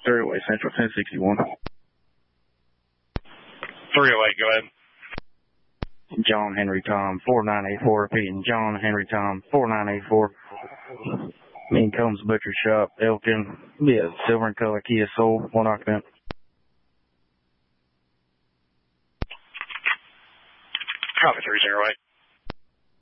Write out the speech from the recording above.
308 Central 1061. 308, go ahead. John Henry Tom 4984, repeating John Henry Tom 4984. Mean Combs Butcher Shop, Elkin. Be a silver and color Kia Soul, 1 occupant. Copy 308.